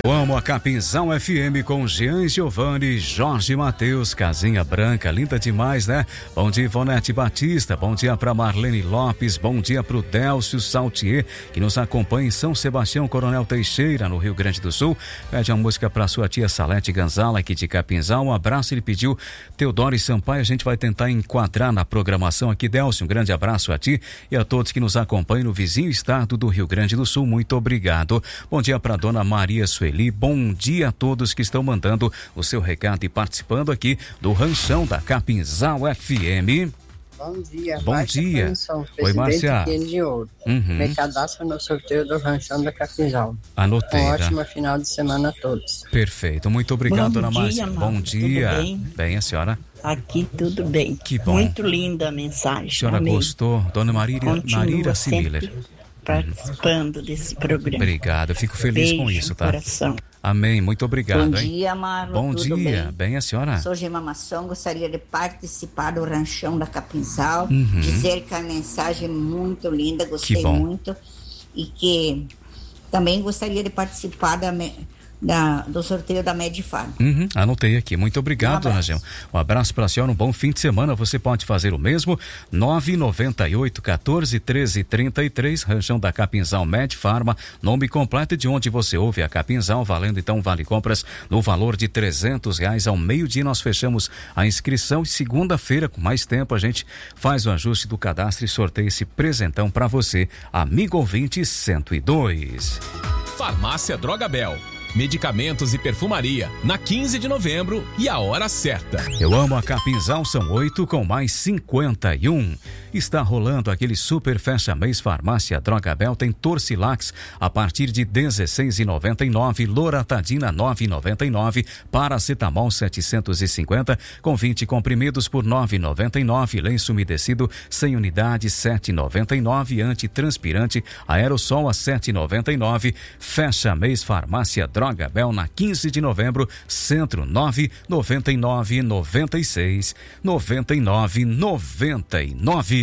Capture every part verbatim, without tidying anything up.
Eu amo a Capinzal F M com Jean Giovanni, Jorge Matheus, Casinha Branca, linda demais, né? Bom dia, Ivonete Batista, bom dia pra Marlene Lopes, bom dia pro Délcio Saltier, que nos acompanha em São Sebastião, Coronel Teixeira, no Rio Grande do Sul. Pede uma música pra sua tia Salete Ganzala, aqui de Capinzal. Um abraço, ele pediu Teodoro Sampaio, a gente vai tentar enquadrar na programação aqui. Délcio, um grande abraço a ti e a todos que nos acompanham no vizinho estado do Rio Grande do Sul, muito obrigado. Bom dia pra dona Maria Sueli. Bom dia a todos que estão mandando o seu recado e participando aqui do Ranchão da Capinzal F M. Bom dia. Bom Márcia dia. Pensão, Oi, Márcia. De ouro. Uhum. Me cadastro no sorteio do Ranchão da Capinzal. Anotei. Um né? ótimo final de semana a todos. Perfeito. Muito obrigado, Bom dona dia, Márcia. Marta. Bom dia. Tudo bem? Bem, a senhora? Aqui tudo bem. Que bom. Muito linda a mensagem. A senhora Amei. gostou? Dona Marília, Continua Marília sempre Similler. participando desse programa. Obrigado, eu fico feliz Beijo com isso, no tá? coração. Amém, muito obrigado, Bom hein? dia, Marlon. Bom Tudo dia, bem? bem a senhora? Sou Gema Masson, gostaria de participar do Ranchão da Capinzal, Uhum. dizer que a mensagem é muito linda, gostei Que bom. muito, e que também gostaria de participar da, me- da- do sorteio da Medfarm. Uhum, anotei aqui. Muito obrigado, Um dona abraço. Gema. Um abraço para a senhora, um bom fim de semana. Você pode fazer o mesmo. nove nove oito, um quatro, um três, três três, Ranchão da Capinzal Med Farma, nome completo de onde você ouve a Capinzal, valendo então vale compras no valor de trezentos reais. Ao meio-dia nós fechamos a inscrição e segunda-feira, com mais tempo, a gente faz o ajuste do cadastro e sorteia esse presentão para você, amigo ouvinte cento e dois. Farmácia Droga Bel. Medicamentos e perfumaria, na quinze de novembro e a hora certa. Eu amo a Capinzal, são oito com mais cinquenta e um. Está rolando aquele super fecha-mês Farmácia Droga Bel, tem Torcilax a partir de dezesseis reais e noventa e nove centavos, Loratadina nove reais e noventa e nove centavos, Paracetamol setecentos e cinquenta com vinte comprimidos por nove reais e noventa e nove centavos, lenço umedecido cem unidades sete reais e noventa e nove centavos, antitranspirante aerossol a sete reais e noventa e nove centavos. Fecha-mês Farmácia Droga Bel na quinze de novembro, Centro nove noventa e nove noventa e seis noventa e nove noventa e nove.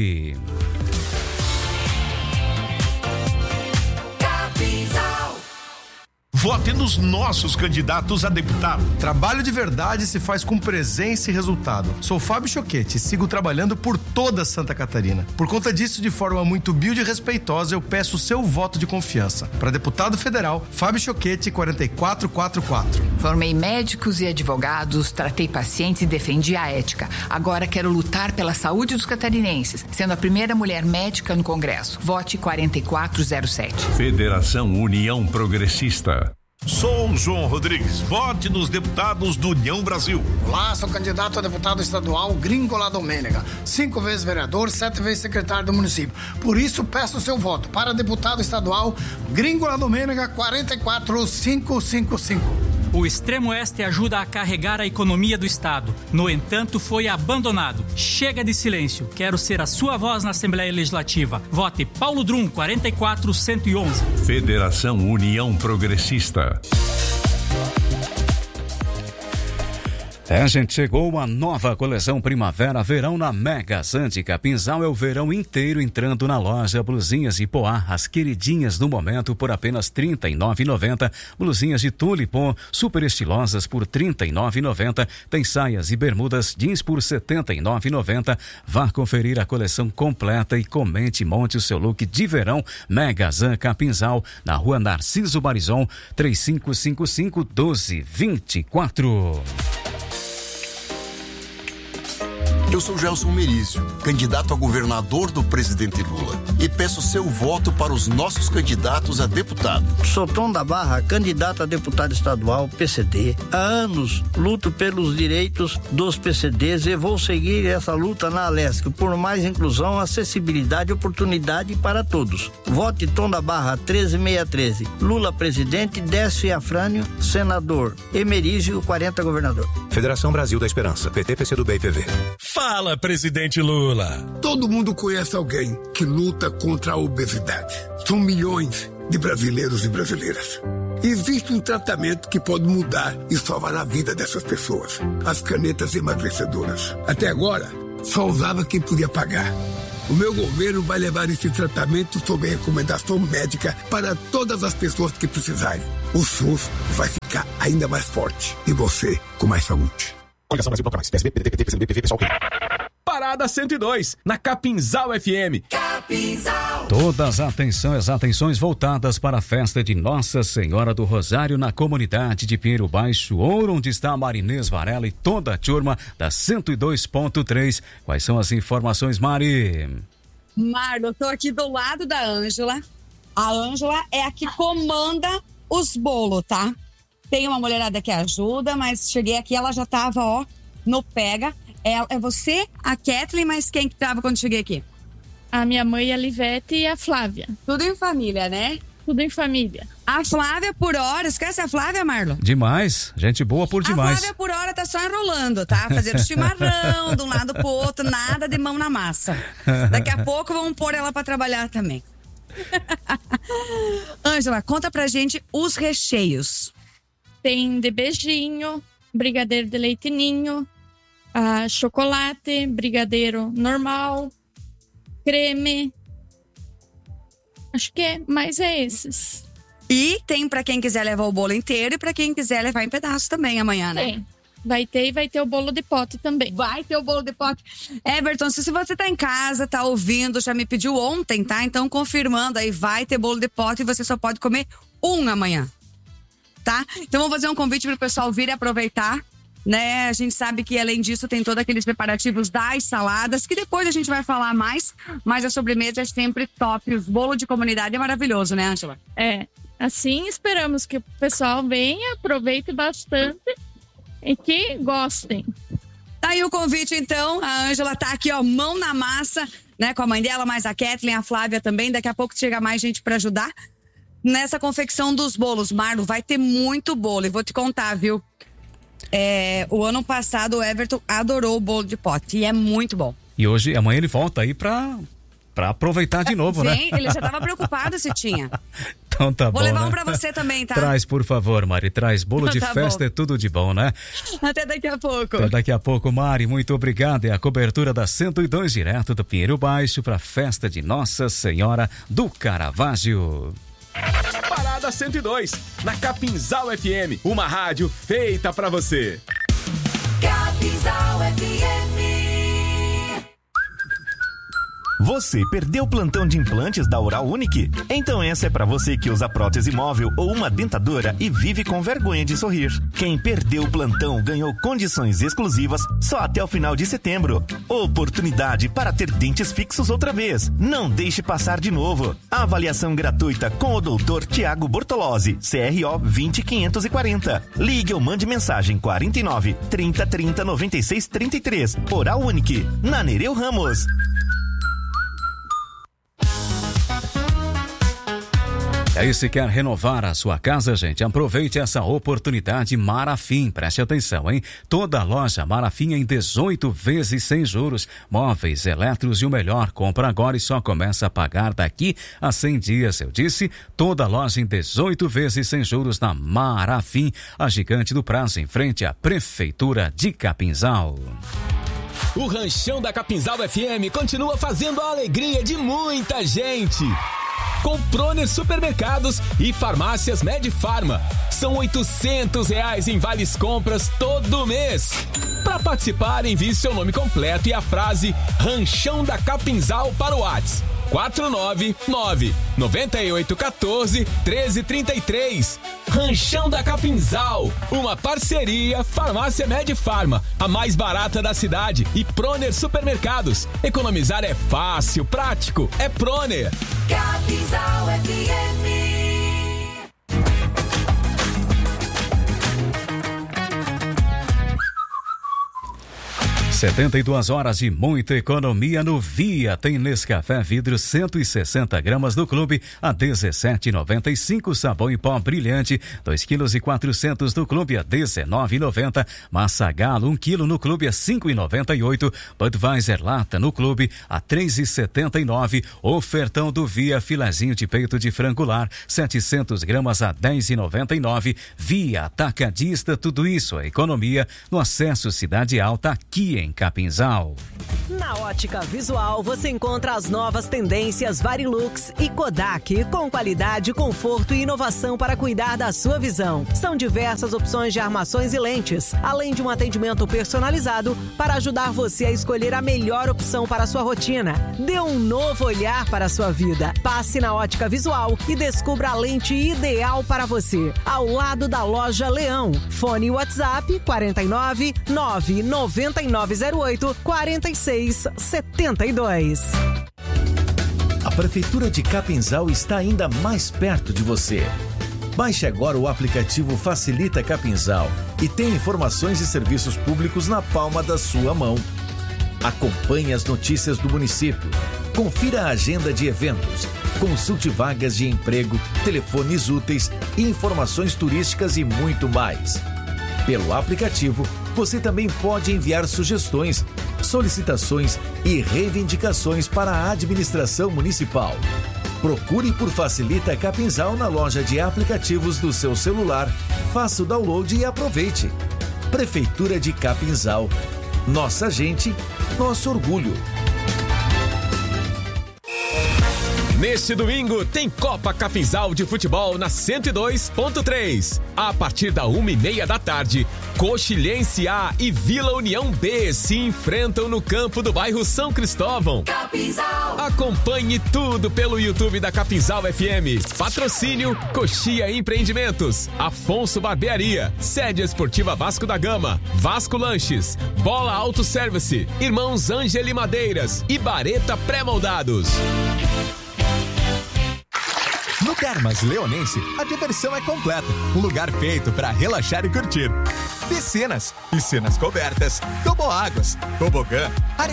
Vote nos nossos candidatos a deputado. Trabalho de verdade se faz com presença e resultado. Sou Fábio Choquete e sigo trabalhando por toda Santa Catarina. Por conta disso, de forma muito humilde e respeitosa, eu peço o seu voto de confiança. Para deputado federal, Fábio Choquete, quatro quatro quatro quatro. Formei médicos e advogados, tratei pacientes e defendi a ética. Agora quero lutar pela saúde dos catarinenses, sendo a primeira mulher médica no Congresso. Vote quatro quatro zero sete. Federação União Progressista. Sou João Rodrigues. Vote nos deputados do União Brasil. Olá, sou candidato a deputado estadual Gringola Domênega. Cinco vezes vereador, sete vezes secretário do município. Por isso, peço o seu voto para deputado estadual Gringola Domênega quatro quatro cinco cinco cinco. O Extremo Oeste ajuda a carregar a economia do Estado. No entanto, foi abandonado. Chega de silêncio. Quero ser a sua voz na Assembleia Legislativa. Vote Paulo Drum, quatro quatro um um um. Federação União Progressista. É, gente, chegou uma nova coleção Primavera-Verão na Mega Sante Capinzal. É o verão inteiro entrando na loja. Blusinhas de poá, as queridinhas do momento, por apenas trinta e nove reais e noventa centavos. Blusinhas de tulipom, super estilosas, por trinta e nove reais e noventa centavos. Tem saias e bermudas jeans por setenta e nove reais e noventa centavos. Vá conferir a coleção completa e comente e monte o seu look de verão. Mega Zan Capinzal, na rua Narciso Barizon, três cinco cinco cinco, um dois dois quatro. Eu sou Gelson Merizio, candidato a governador do presidente Lula, e peço seu voto para os nossos candidatos a deputado. Sou Tom da Barra, candidato a deputado estadual P C D. Há anos luto pelos direitos dos P C Ds e vou seguir essa luta na Alesc por mais inclusão, acessibilidade e oportunidade para todos. Vote Tom da Barra treze mil seiscentos e treze. Lula presidente, Décio Afrânio, senador. Emerígio quarenta, governador. Federação Brasil da Esperança, P T, P C do B e P V. Fala, presidente Lula. Todo mundo conhece alguém que luta contra a obesidade. São milhões de brasileiros e brasileiras. Existe um tratamento que pode mudar e salvar a vida dessas pessoas. As canetas emagrecedoras. Até agora, só usava quem podia pagar. O meu governo vai levar esse tratamento sob recomendação médica para todas as pessoas que precisarem. O SUS vai ficar ainda mais forte e você com mais saúde. Coligação Brasil Proclamais. P S B, P D T, P C B, P V, pessoal. Parada cento e dois, na Capinzal F M. Capinzal. Todas atenções, atenções voltadas para a festa de Nossa Senhora do Rosário na comunidade de Pinheiro Baixo Ouro, onde está a Marinês Varela e toda a turma da cento e dois ponto três. Quais são as informações, Mari? Marlon, eu tô aqui do lado da Ângela. A Ângela é a que comanda os bolos, tá? Tem uma mulherada que ajuda, mas cheguei aqui, ela já tava, ó, no pega. É, é você, a Kathleen, mas quem que tava quando cheguei aqui? A minha mãe, a Livete e a Flávia. Tudo em família, né? Tudo em família. A Flávia por hora, esquece a Flávia, Marlon? Demais, gente boa por demais. A Flávia por hora tá só enrolando, tá? Fazendo chimarrão de um lado pro outro, nada de mão na massa. Daqui a pouco vamos pôr ela pra trabalhar também. Ângela, conta pra gente os recheios. Tem de beijinho, brigadeiro de leite ninho, uh, chocolate, brigadeiro normal, creme. Acho que é, mas é esses. E tem pra quem quiser levar o bolo inteiro e pra quem quiser levar em pedaços também amanhã, né? Tem. Vai ter e vai ter o bolo de pote também. Vai ter o bolo de pote. Everton, se você tá em casa, tá ouvindo, já me pediu ontem, tá? Então, confirmando aí, vai ter bolo de pote e você só pode comer um amanhã, tá? Então, vamos fazer um convite pro pessoal vir e aproveitar, né? A gente sabe que, além disso, tem todos aqueles preparativos das saladas, que depois a gente vai falar mais, mas a sobremesa é sempre top. Os bolos de comunidade é maravilhoso, né, Ângela? É, assim esperamos que o pessoal venha, aproveite bastante e que gostem. Tá aí o convite, então. A Ângela tá aqui, ó, mão na massa, né? Com a mãe dela, mais a Kathleen, a Flávia também. Daqui a pouco chega mais gente pra ajudar nessa confecção dos bolos. Marlon, vai ter muito bolo. E vou te contar, viu? É, o ano passado o Everton adorou o bolo de pote. E é muito bom. E hoje, amanhã ele volta aí pra, pra aproveitar de novo, Vem, né? Ele já tava preocupado se tinha. Então tá Vou bom, levar né? um pra você também, tá? Traz, por favor, Mari, traz. Bolo de Tá festa bom. é tudo de bom, né? Até daqui a pouco. Até daqui a pouco, Mari, muito obrigado. É a cobertura da cento e dois, direto do Pinheiro Baixo, pra festa de Nossa Senhora do Caravaggio. Parada cento e dois, na Capinzal F M, uma rádio feita pra você. Capinzal F M. Você perdeu o plantão de implantes da Oral Unique? Então essa é pra você que usa prótese móvel ou uma dentadura e vive com vergonha de sorrir. Quem perdeu o plantão ganhou condições exclusivas só até o final de setembro. Oportunidade para ter dentes fixos outra vez. Não deixe passar de novo. Avaliação gratuita com o doutor Tiago Bortolozzi, C R O vinte quinhentos e quarenta. Ligue ou mande mensagem quarenta e nove, trinta, trinta, noventa e seis, trinta e três. Oral Unique, na Nereu Ramos. E aí, se quer renovar a sua casa, gente, aproveite essa oportunidade Marafim. Preste atenção, hein? Toda loja Marafim em dezoito vezes sem juros. Móveis, eletros e o melhor. Compra agora e só começa a pagar daqui a cem dias. Eu disse, toda loja em dezoito vezes sem juros na Marafim, a gigante do prazo, em frente à Prefeitura de Capinzal. O Ranchão da Capinzal F M continua fazendo a alegria de muita gente. Com Proner Supermercados e Farmácias Medifarma. São oitocentos reais em vales compras todo mês. Para participar, envie seu nome completo e a frase Ranchão da Capinzal para o WhatsApp. quatro nove nove, nove oito um quatro, um três três três. Ranchão da Capinzal, uma parceria Farmácia Medifarma, a mais barata da cidade, e Proner Supermercados. Economizar é fácil, prático, é Proner. Capinzal F M. setenta e duas horas e muita economia no Via. Tem Nescafé vidro cento e sessenta gramas do clube a dezessete reais e noventa e cinco. Sabão em pó brilhante dois quilos e quatrocentos do clube a dezenove reais e noventa centavos. Massa Galo um quilo no clube a cinco reais e noventa e oito centavos. Budweiser lata no clube a três reais e setenta e nove centavos. Ofertão do Via filezinho de peito de frango lar setecentas gramas a dez reais e noventa e nove centavos. Via Atacadista, tudo isso é economia no acesso Cidade Alta aqui em Capinzal. Na Na Ótica Visual você encontra as novas tendências Varilux e Kodak, com qualidade, conforto e inovação para cuidar da sua visão. São diversas opções de armações e lentes, além de um atendimento personalizado para ajudar você a escolher a melhor opção para a sua rotina. Dê um novo olhar para a sua vida. Passe na Ótica Visual e descubra a lente ideal para você, ao lado da loja Leão. Fone WhatsApp quarenta e nove, nove nove nove zero oito, quarenta e seis setenta e dois. A Prefeitura de Capinzal está ainda mais perto de você. Baixe agora o aplicativo Facilita Capinzal e tenha informações e serviços públicos na palma da sua mão. Acompanhe as notícias do município. Confira a agenda de eventos. Consulte vagas de emprego, telefones úteis, informações turísticas e muito mais. Pelo aplicativo, você também pode enviar sugestões, solicitações e reivindicações para a administração municipal. Procure por Facilita Capinzal na loja de aplicativos do seu celular, faça o download e aproveite. Prefeitura de Capinzal. Nossa gente, nosso orgulho. Neste domingo tem Copa Capinzal de Futebol na cento e dois ponto três. A partir da uma e meia da tarde, Coxilhense A e Vila União B se enfrentam no campo do bairro São Cristóvão. Capinzal. Acompanhe tudo pelo YouTube da Capinzal F M. Patrocínio Coxia Empreendimentos, Afonso Barbearia, Sede Esportiva Vasco da Gama, Vasco Lanches, Bola Auto Service, Irmãos Ângeli Madeiras e Bareta Pré-Moldados. No Termas Leonense, a diversão é completa. Um lugar feito para relaxar e curtir. Piscinas, piscinas cobertas, toboáguas, tobogã, área